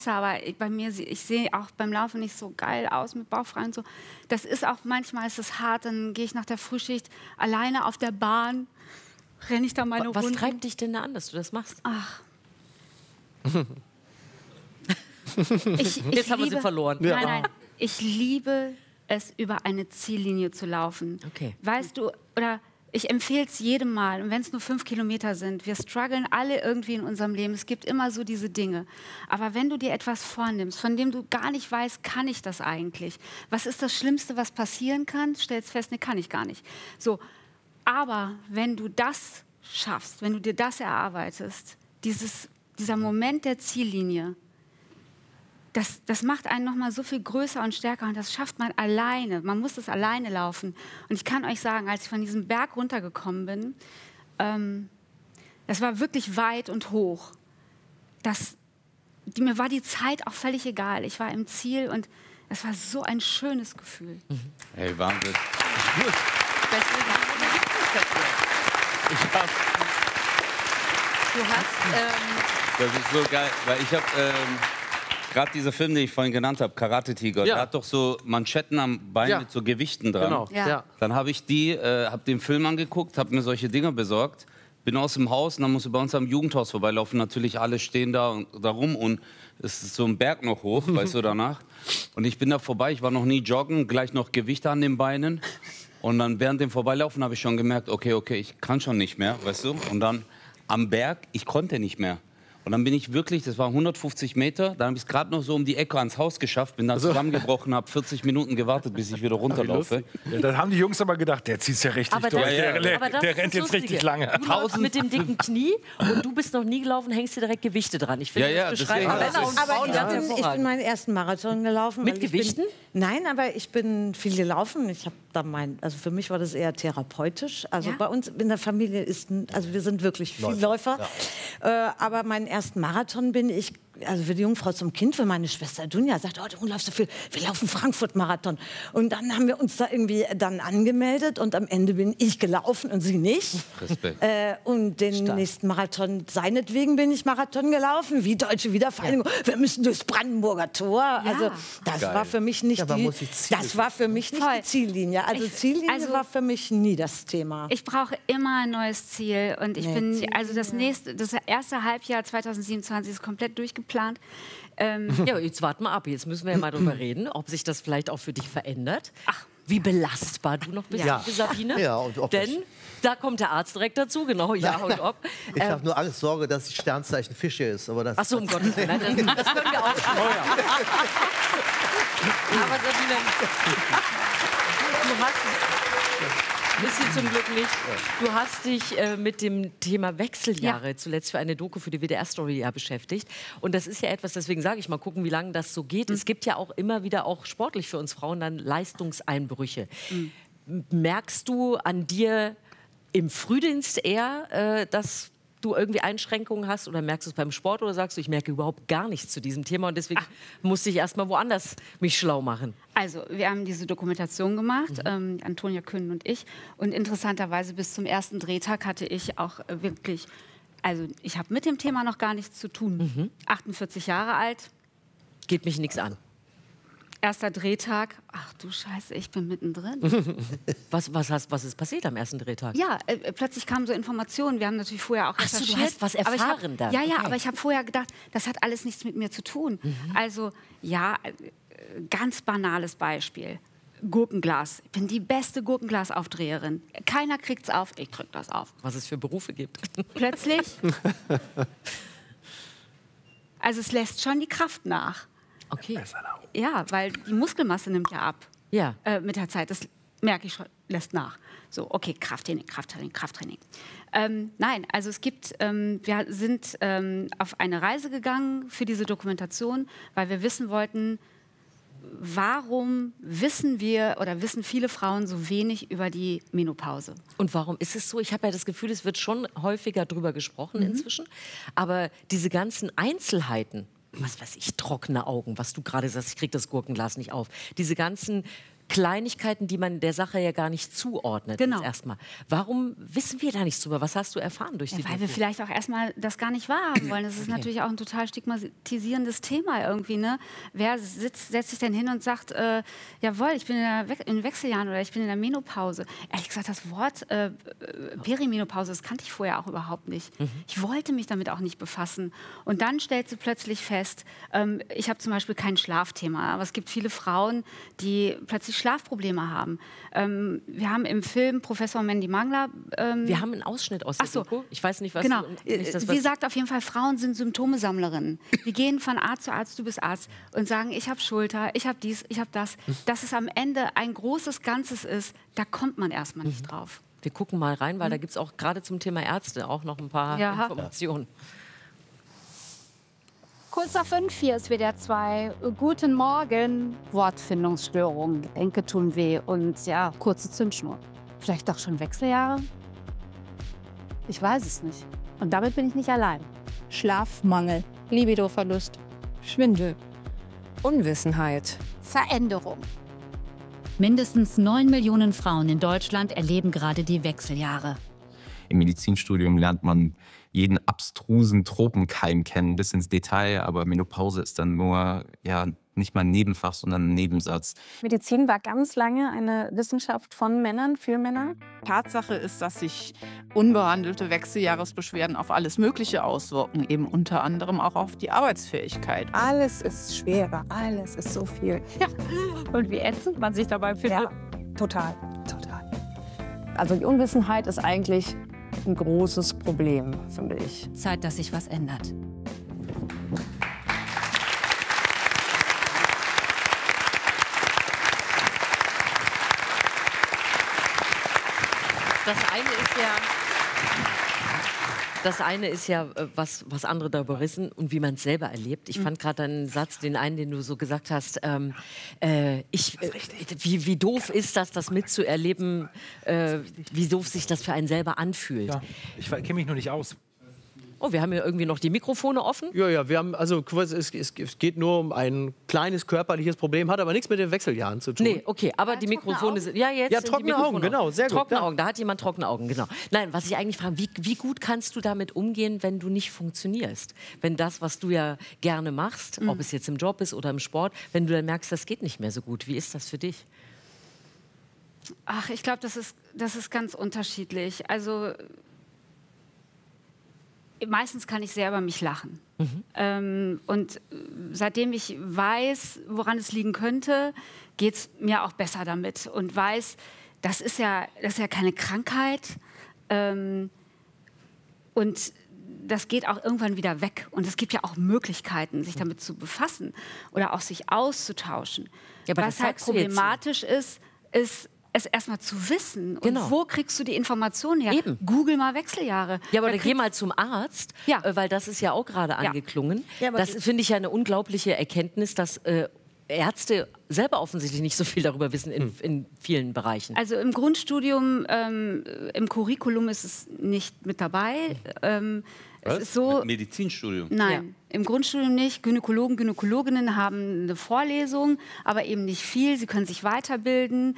aber bei mir, ich sehe auch beim Laufen nicht so geil aus mit Bauch frei und so. Das ist auch, manchmal ist es hart, dann gehe ich nach der Frühschicht alleine auf der Bahn, renne ich da meine Runden. Was treibt dich denn da an, dass du das machst? Ach. Jetzt haben wir sie verloren. Nein, nein, ich liebe es, über eine Ziellinie zu laufen. Okay. Weißt du, oder ich empfehle es jedem Mal, und wenn es nur 5 Kilometer sind, wir strugglen alle irgendwie in unserem Leben, es gibt immer so diese Dinge. Aber wenn du dir etwas vornimmst, von dem du gar nicht weißt, kann ich das eigentlich? Was ist das Schlimmste, was passieren kann? Stellst fest, nee, kann ich gar nicht. So, aber wenn du das schaffst, wenn du dir das erarbeitest, dieser Moment der Ziellinie, das macht einen noch mal so viel größer und stärker und das schafft man alleine. Man muss es alleine laufen. Und ich kann euch sagen, als ich von diesem Berg runtergekommen bin, das war wirklich weit und hoch. Mir war die Zeit auch völlig egal. Ich war im Ziel und es war so ein schönes Gefühl. Hey, Wahnsinn. Das ist so geil, weil ich habe gerade dieser Film, den ich vorhin genannt habe, Karate Tiger, der hat doch so Manschetten am Bein mit so Gewichten dran. Genau. Ja. Dann habe ich hab den Film angeguckt, habe mir solche Dinger besorgt, bin aus dem Haus und dann musste bei uns am Jugendhaus vorbeilaufen. Natürlich alle stehen da rum und es ist so ein Berg noch hoch, weißt du, danach. Und ich bin da vorbei, ich war noch nie joggen, gleich noch Gewichte an den Beinen. Und dann während dem Vorbeilaufen habe ich schon gemerkt, okay, ich kann schon nicht mehr, weißt du. Und dann am Berg, ich konnte nicht mehr. Und dann bin ich wirklich, das war 150 Meter, dann habe ich es gerade noch so um die Ecke ans Haus geschafft, bin dann zusammengebrochen, habe 40 Minuten gewartet, bis ich wieder runterlaufe. Ja, dann haben die Jungs aber gedacht, der zieht es ja richtig Aber durch. das- Der rennt jetzt richtig lange. Du läufst mit dem dicken Knie und du bist noch nie gelaufen, hängst dir direkt Gewichte dran. Ich finde, Ja, das beschreibt deswegen. Männer und Aber Frauen ich ganz bin hervorragend. meinen ersten Marathon gelaufen. Mit weil ich Gewichten? Nein, aber ich bin viel gelaufen. Ich habe da also für mich war das eher therapeutisch. Also Ja? bei uns in der Familie also wir sind wirklich viel Läufer. Aber meinen ersten Marathon bin ich, also für die Jungfrau zum Kind, für meine Schwester Dunja, sagt, oh, du läufst so viel, wir laufen Frankfurt-Marathon. Und dann haben wir uns da irgendwie dann angemeldet und am Ende bin ich gelaufen und sie nicht. Respekt. Und den nächsten Marathon, seinetwegen bin ich Marathon gelaufen, wie Deutsche Wiedervereinigung. Wir müssen durchs Brandenburger Tor. Also das war für mich nicht das war für mich nicht die Ziellinie. Also Ziellinie war für mich nie das Thema. Ich brauche immer ein neues Ziel und ich bin, also das erste Halbjahr 2027 ist komplett durchgeplant. Ja, jetzt warten wir ab. Jetzt müssen wir ja mal drüber reden, ob sich das vielleicht auch für dich verändert. Ach, wie belastbar du noch bist, liebe Sabine. Ja, und ob Denn da kommt der Arzt direkt dazu, genau, ja und ob. Ich habe nur Angst, Sorge, dass die Sternzeichen Fische ist. Aber das Ach so, um Gottes Willen, nein, das können wir auch. Aber Sabine, du hast ist sie zum Glück nicht. Du hast dich mit dem Thema Wechseljahre zuletzt für eine Doku für die WDR-Story beschäftigt. Und das ist ja etwas, deswegen sage ich mal, gucken, wie lange das so geht. Es gibt ja auch immer wieder, auch sportlich für uns Frauen, dann Leistungseinbrüche. Merkst du an dir im Frühdienst eher, dass du irgendwie Einschränkungen hast oder merkst du es beim Sport oder sagst du, ich merke überhaupt gar nichts zu diesem Thema und deswegen musste ich erst mal woanders mich schlau machen? Also, wir haben diese Dokumentation gemacht, Antonia Kühn und ich. Und interessanterweise bis zum ersten Drehtag hatte ich auch wirklich, also ich habe mit dem Thema noch gar nichts zu tun. 48 Jahre alt. Geht mich nichts an. Erster Drehtag, ach du Scheiße, ich bin mittendrin. Was ist passiert am ersten Drehtag? Ja, plötzlich kamen so Informationen. Wir haben natürlich vorher auch Ach so, recherchiert. du hast was aber erfahren dann. Ja, ja, Okay. aber ich habe vorher gedacht, das hat alles nichts mit mir zu tun. Also, ja, ganz banales Beispiel. Gurkenglas. Ich bin die beste Gurkenglasaufdreherin. Keiner kriegt's auf, ich krieg das auf. Was es für Berufe gibt. Plötzlich. Also es lässt schon die Kraft nach. Okay. Ja, weil die Muskelmasse nimmt ja ab. Ja. Mit der Zeit. Das merke ich schon, lässt nach. So, okay, Krafttraining. Nein, also es gibt, wir sind auf eine Reise gegangen für diese Dokumentation, weil wir wissen wollten, warum wissen wir oder wissen viele Frauen so wenig über die Menopause? Und warum ist es so? Ich habe ja das Gefühl, es wird schon häufiger drüber gesprochen inzwischen. Aber diese ganzen Einzelheiten, was weiß ich, trockene Augen, was du gerade sagst, ich kriege das Gurkenglas nicht auf. Diese ganzen Kleinigkeiten, die man der Sache ja gar nicht zuordnet. Genau. Erstmal. Warum wissen wir da nichts drüber? Was hast du erfahren durch die Weil wir vielleicht auch erstmal das gar nicht wahrhaben wollen. Das ist natürlich auch ein total stigmatisierendes Thema irgendwie. Ne? Wer setzt sich denn hin und sagt, jawohl, ich bin in Wechseljahren oder ich bin in der Menopause. Ehrlich gesagt, das Wort Perimenopause, das kannte ich vorher auch überhaupt nicht. Ich wollte mich damit auch nicht befassen. Und dann stellt sie plötzlich fest, ich habe zum Beispiel kein Schlafthema, aber es gibt viele Frauen, die plötzlich Schlafprobleme haben. Wir haben im Film Professor Mandy Mangler... wir haben einen Ausschnitt aus der Doku. Ich weiß nicht, was... Genau. Du, Sie sagt auf jeden Fall, Frauen sind Symptomesammlerinnen. Die gehen von Arzt zu Arzt, du bist Arzt, und sagen, ich habe Schulter, ich habe dies, ich habe das. Dass es am Ende ein großes Ganzes ist, da kommt man erstmal nicht drauf. Wir gucken mal rein, weil da gibt es auch gerade zum Thema Ärzte auch noch ein paar Informationen. Kurz nach 5, hier ist WDR 2. Guten Morgen. Wortfindungsstörungen, Gelenke tun weh und ja, kurze Zündschnur. Vielleicht doch schon Wechseljahre? Ich weiß es nicht. Und damit bin ich nicht allein. Schlafmangel, Libidoverlust, Schwindel, Unwissenheit, Veränderung. Mindestens 9 Millionen Frauen in Deutschland erleben gerade die Wechseljahre. Im Medizinstudium lernt man jeden abstrusen Tropenkeim kennen, bis ins Detail. Aber Menopause ist dann nur, ja, nicht mal ein Nebenfach, sondern ein Nebensatz. Medizin war ganz lange eine Wissenschaft von Männern, für Männer. Tatsache ist, dass sich unbehandelte Wechseljahresbeschwerden auf alles Mögliche auswirken, eben unter anderem auch auf die Arbeitsfähigkeit. Alles ist schwerer, alles ist so viel. Ja. Und wie ätzend man sich dabei findet. Ja, total, total. Also die Unwissenheit ist eigentlich ein großes Problem, finde ich. Zeit, dass sich was ändert. Das eine ist ja, was andere darüber wissen und wie man es selber erlebt. Ich fand gerade einen Satz, den du so gesagt hast, wie doof ist das mitzuerleben, wie doof sich das für einen selber anfühlt. Ja, ich kenne mich nur nicht aus. Oh, wir haben hier irgendwie noch die Mikrofone offen. Ja, wir haben, also es geht nur um ein kleines körperliches Problem, hat aber nichts mit den Wechseljahren zu tun. Nee, okay, aber die Mikrofone sind, ja, jetzt Ja, sind trockene die Mikrofone Augen, genau, sehr gut. Trockene Ja. Augen, da hat jemand trockene Augen, genau. Nein, was ich eigentlich frage, wie gut kannst du damit umgehen, wenn du nicht funktionierst? Wenn das, was du ja gerne machst, ob es jetzt im Job ist oder im Sport, wenn du dann merkst, das geht nicht mehr so gut, wie ist das für dich? Ach, ich glaube, das ist ganz unterschiedlich. Also meistens kann ich sehr über mich lachen. Und seitdem ich weiß, woran es liegen könnte, geht es mir auch besser damit. Und weiß, das ist ja keine Krankheit. Und das geht auch irgendwann wieder weg. Und es gibt ja auch Möglichkeiten, sich damit zu befassen oder auch sich auszutauschen. Ja, aber was halt problematisch ist es erstmal zu wissen. Genau. Und wo kriegst du die Informationen her? Eben. Google mal Wechseljahre. Ja, aber dann geh mal zum Arzt, weil das ist ja auch gerade angeklungen. Ja, das finde ich ja eine unglaubliche Erkenntnis, dass Ärzte selber offensichtlich nicht so viel darüber wissen in vielen Bereichen. Also im Grundstudium, im Curriculum ist es nicht mit dabei. Es ist so, Mit Medizinstudium? Nein, im Grundstudium nicht. Gynäkologen, Gynäkologinnen haben eine Vorlesung, aber eben nicht viel. Sie können sich weiterbilden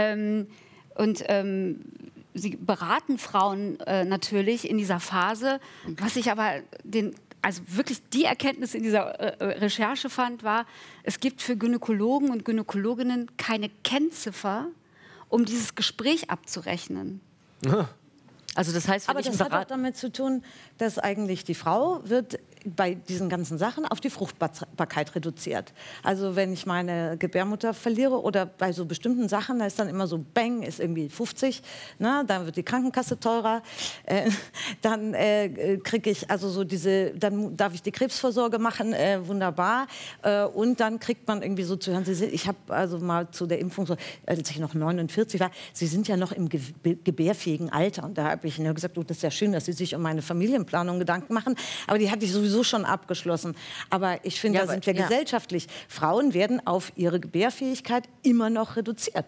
sie beraten Frauen natürlich in dieser Phase. Was ich aber also wirklich die Erkenntnis in dieser Recherche fand, war, es gibt für Gynäkologen und Gynäkologinnen keine Kennziffer, um dieses Gespräch abzurechnen. Also das heißt, wenn Aber das hat auch damit zu tun, dass eigentlich die Frau wird bei diesen ganzen Sachen auf die Fruchtbarkeit reduziert. Also wenn ich meine Gebärmutter verliere oder bei so bestimmten Sachen, da ist dann immer so, bang, ist irgendwie 50, ne? Dann wird die Krankenkasse teurer, dann kriege ich also so dann darf ich die Krebsvorsorge machen, wunderbar, und dann kriegt man irgendwie so zu hören, ich habe also mal zu der Impfung, so, als ich noch 49 war, Sie sind ja noch im gebärfähigen Alter, und da habe ich nur gesagt, oh, das ist ja schön, dass Sie sich um meine Familienplanung Gedanken machen, aber die hatte ich sowieso schon abgeschlossen. Aber ich finde, da sind wir gesellschaftlich. Frauen werden auf ihre Gebärfähigkeit immer noch reduziert.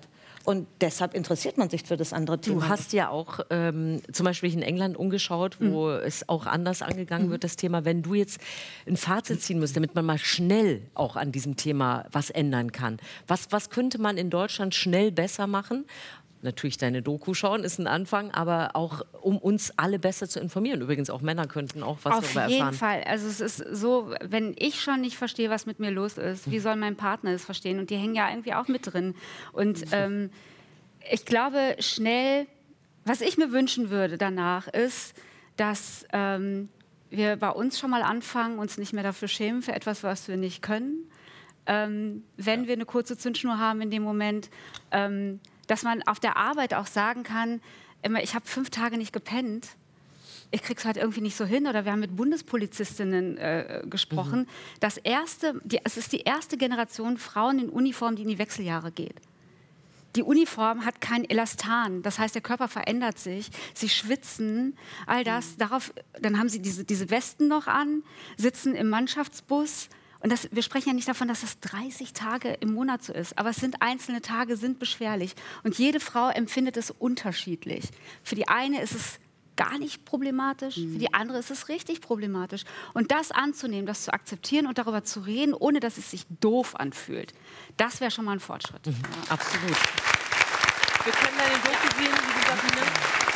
Und deshalb interessiert man sich für das andere Thema. Du hast ja auch zum Beispiel in England umgeschaut, wo es auch anders angegangen wird, das Thema. Wenn du jetzt ein Fazit ziehen müsst, damit man mal schnell auch an diesem Thema was ändern kann. Was könnte man in Deutschland schnell besser machen? Natürlich deine Doku schauen ist ein Anfang, aber auch um uns alle besser zu informieren. Übrigens auch Männer könnten auch was darüber erfahren. Auf jeden Fall. Also es ist so, wenn ich schon nicht verstehe, was mit mir los ist, wie soll mein Partner es verstehen? Und die hängen ja irgendwie auch mit drin. Und ich glaube schnell, was ich mir wünschen würde danach ist, dass wir bei uns schon mal anfangen, uns nicht mehr dafür schämen für etwas, was wir nicht können. Wenn wir eine kurze Zündschnur haben in dem Moment, dass man auf der Arbeit auch sagen kann, ich habe 5 Tage nicht gepennt, ich krieg's halt irgendwie nicht so hin. Oder wir haben mit Bundespolizistinnen gesprochen. Es ist die erste Generation Frauen in Uniform, die in die Wechseljahre geht. Die Uniform hat kein Elastan, das heißt, der Körper verändert sich, sie schwitzen, all das. Dann haben sie diese Westen noch an, sitzen im Mannschaftsbus. Und wir sprechen ja nicht davon, dass es 30 Tage im Monat so ist, aber einzelne Tage sind beschwerlich. Und jede Frau empfindet es unterschiedlich. Für die eine ist es gar nicht problematisch, für die andere ist es richtig problematisch. Und das anzunehmen, das zu akzeptieren und darüber zu reden, ohne dass es sich doof anfühlt, das wäre schon mal ein Fortschritt. Absolut. Wir können deine Doku sehen, liebe Sabine.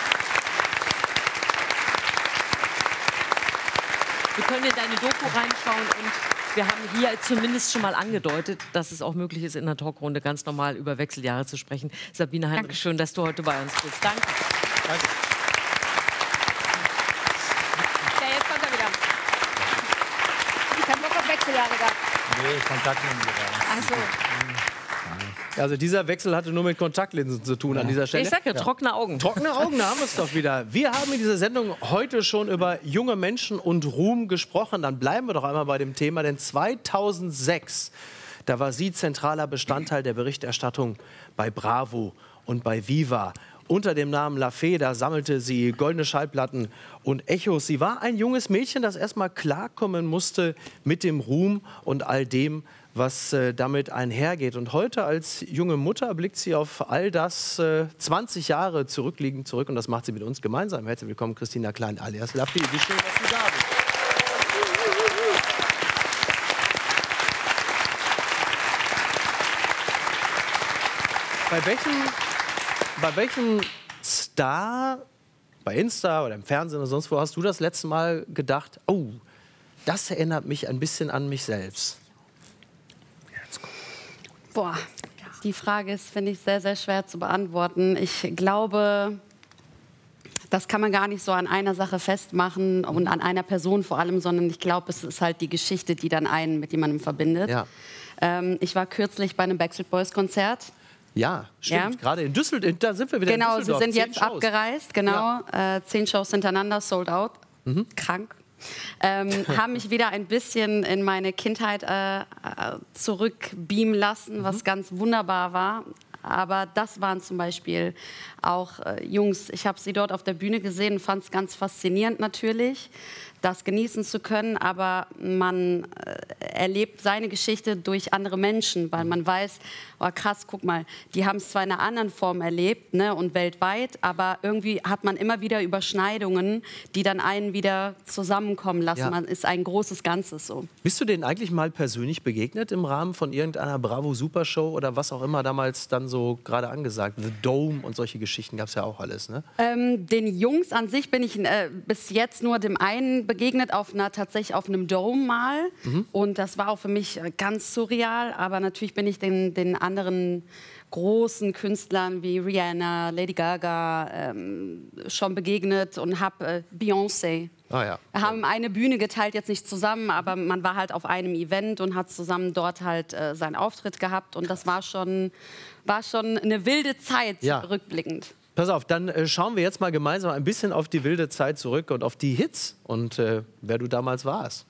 Wir können in deine Doku reinschauen und wir haben hier zumindest schon mal angedeutet, dass es auch möglich ist, in der Talkrunde ganz normal über Wechseljahre zu sprechen. Sabine Heinrich, schön, dass du heute bei uns bist. Danke. Danke. Ja, jetzt kommt er wieder. Ich habe Bock auf Wechseljahre gehabt. Nee, Kontaktlinsen gerade. Ach so. Also dieser Wechsel hatte nur mit Kontaktlinsen zu tun an dieser Stelle. Ich sag ja, trockene Augen. Trockene Augen, da haben wir es doch wieder. Wir haben in dieser Sendung heute schon über junge Menschen und Ruhm gesprochen. Dann bleiben wir doch einmal bei dem Thema, denn 2006, da war sie zentraler Bestandteil der Berichterstattung bei Bravo und bei Viva. Unter dem Namen La Fee, da sammelte sie goldene Schallplatten und Echos. Sie war ein junges Mädchen, das erstmal klarkommen musste mit dem Ruhm und all dem, was damit einhergeht. Und heute als junge Mutter blickt sie auf all das 20 Jahre zurückliegend zurück. Und das macht sie mit uns gemeinsam. Herzlich willkommen, Christina Klein alias La Fee. Wie schön, dass du da bist. Bei welchem Star, bei Insta oder im Fernsehen oder sonst wo, hast du das letzte Mal gedacht, oh, das erinnert mich ein bisschen an mich selbst? Boah, die Frage ist, finde ich, sehr, sehr schwer zu beantworten. Ich glaube, das kann man gar nicht so an einer Sache festmachen und an einer Person vor allem, sondern ich glaube, es ist halt die Geschichte, die dann einen mit jemandem verbindet. Ja. Ich war kürzlich bei einem Backstreet Boys Konzert. Ja, stimmt. Ja. Gerade in Düsseldorf, da sind wir wieder in Düsseldorf. Genau, sie sind jetzt abgereist, genau. Ja. 10 Shows hintereinander, sold out. Krank. Haben mich wieder ein bisschen in meine Kindheit zurückbeamen lassen, was ganz wunderbar war. Aber das waren zum Beispiel auch Jungs, ich habe sie dort auf der Bühne gesehen und fand es ganz faszinierend natürlich, das genießen zu können, aber man erlebt seine Geschichte durch andere Menschen, weil man weiß, oh krass, guck mal, die haben es zwar in einer anderen Form erlebt, ne, und weltweit, aber irgendwie hat man immer wieder Überschneidungen, die dann einen wieder zusammenkommen lassen. Ja. Man ist ein großes Ganzes so. Bist du denen eigentlich mal persönlich begegnet im Rahmen von irgendeiner Bravo-Supershow oder was auch immer damals dann so gerade angesagt? The Dome und solche Geschichten gab es ja auch alles, ne? Den Jungs an sich bin ich bis jetzt nur dem einen begegnet, tatsächlich auf einem Dome mal. Und das war auch für mich ganz surreal. Aber natürlich bin ich den anderen großen Künstlern wie Rihanna, Lady Gaga schon begegnet und habe Beyoncé. Ah, ja. Wir haben eine Bühne geteilt, jetzt nicht zusammen, aber man war halt auf einem Event und hat zusammen dort halt seinen Auftritt gehabt. Und das war schon eine wilde Zeit, rückblickend. Pass auf, dann schauen wir jetzt mal gemeinsam ein bisschen auf die wilde Zeit zurück und auf die Hits und wer du damals warst.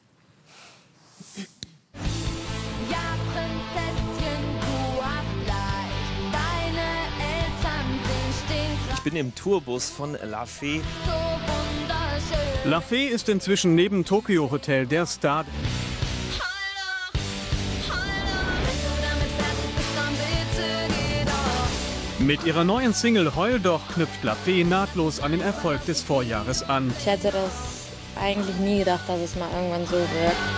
Ja, Prinzesschen, du hast leicht, deine Eltern sind stinkreich. Ich bin im Tourbus von La Fee. So wunderschön. La Fee ist inzwischen neben Tokyo Hotel der Star. Mit ihrer neuen Single Heul doch knüpft Lafay nahtlos an den Erfolg des Vorjahres an. Ich hätte das eigentlich nie gedacht, dass es mal irgendwann so wird.